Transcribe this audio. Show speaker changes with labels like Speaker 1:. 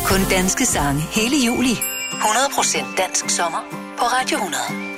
Speaker 1: Kun danske sange hele juli. 100% dansk sommer på Radio 100.